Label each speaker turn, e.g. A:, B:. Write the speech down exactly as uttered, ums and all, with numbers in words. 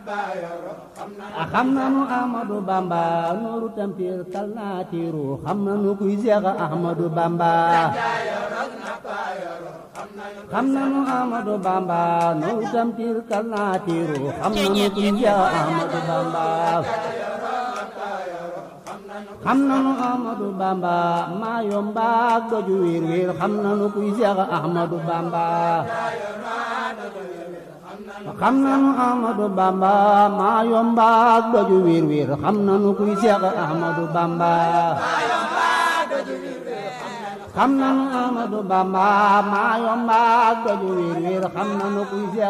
A: xam nanu Ahmadu Bamba nooru tampir kal naa tiiru xam nanu kuy Seex Ahmadu Bamba xam nanu Ahmadu Bamba nooru tampir kal naa tiiru xam nanu kuy Seex Ahmadu Bamba xam nanu Ahmadu Bamba maa yomba ak doju wiir wiir xam nanu kuy Seex Ahmadu Bamba xam nanu Ahmadu Bamba maa yomba ak doju wiir wiir xam nanu kuy Seex Ahmadu Bamba xam nanu Ahmadu Bamba maa yomba ak doju wiir wiir xam nanu kuy Seex